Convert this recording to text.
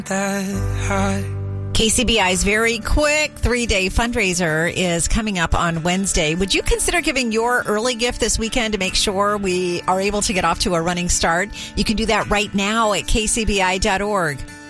that high. KCBI's very quick 3-day fundraiser is coming up on Wednesday. Would you consider giving your early gift this weekend to make sure we are able to get off to a running start? You can do that right now at kcbi.org.